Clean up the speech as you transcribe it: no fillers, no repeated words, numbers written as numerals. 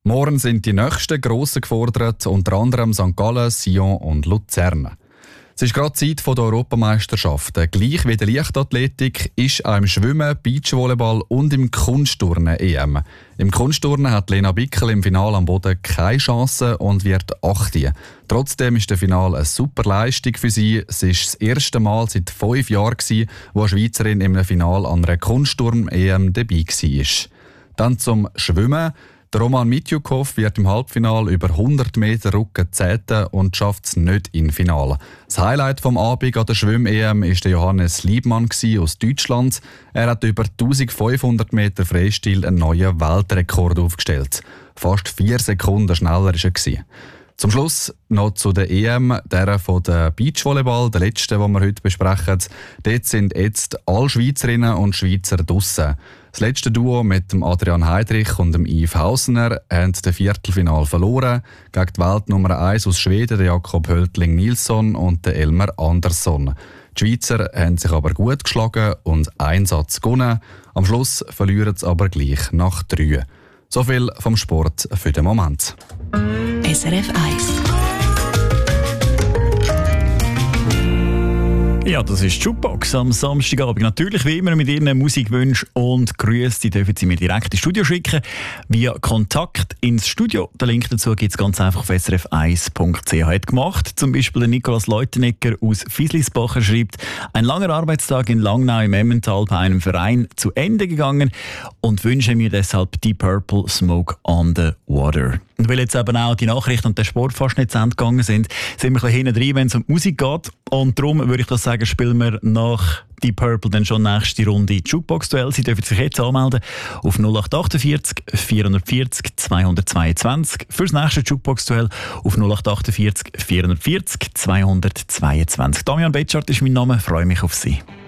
Morgen sind die nächsten Grossen gefordert, unter anderem St. Gallen, Sion und Luzern. Es ist gerade Zeit der Europameisterschaften. Gleich wie der Leichtathletik ist auch im Schwimmen, Beachvolleyball und im Kunstturnen EM. Im Kunstturnen hat Lena Bickel im Finale am Boden keine Chance und wird 8. Trotzdem ist der Finale eine super Leistung für sie. Es ist das erste Mal seit 5 Jahren, wo eine Schweizerin im Finale an einer Kunstturn-EM dabei war. Dann zum Schwimmen. Der Roman Mitjukow wird im Halbfinale über 100 Meter Rücken 10. und schafft es nicht ins Finale. Das Highlight vom Abend an der Schwimm-EM war der Johannes Liebmann aus Deutschland. Er hat über 1500 Meter Freistil einen neuen Weltrekord aufgestellt. Fast 4 Sekunden schneller war er. Zum Schluss noch zu der EM, der von der Beachvolleyball, der letzte, den wir heute besprechen. Dort sind jetzt alle Schweizerinnen und Schweizer draussen. Das letzte Duo mit dem Adrian Heidrich und dem Yves Hausner haben das Viertelfinale verloren gegen die Weltnummer 1 aus Schweden, der Jakob Höltling-Nilsson und der Elmar Andersson. Die Schweizer haben sich aber gut geschlagen und einen Satz gewonnen. Am Schluss verlieren sie aber gleich nach 3. So viel vom Sport für den Moment. SRF 1. Ja, das ist die Jukebox am Samstagabend. Natürlich wie immer mit Ihren Musikwünschen und Grüßen. Die dürfen Sie mir direkt ins Studio schicken. Via Kontakt ins Studio. Den Link dazu gibt es ganz einfach auf srf1.ch. Hat gemacht. Zum Beispiel der Nikolaus Leutenegger aus Fieslisbacher schreibt: Ein langer Arbeitstag in Langnau im Emmental bei einem Verein zu Ende gegangen und wünsche mir deshalb Deep Purple Smoke on the Water. Und weil jetzt eben auch die Nachrichten und der Sport fast nicht zu Ende gegangen sind wir ein bisschen hinten drin, wenn es um die Musik geht. Und darum würde ich das sagen, spielen wir nach Deep Purple dann schon nächste Runde Jukebox-Duell. Sie dürfen sich jetzt anmelden auf 0848 440 222. Fürs nächste Jukebox-Duell auf 0848 440 222. Damian Betschart ist mein Name, freue mich auf Sie.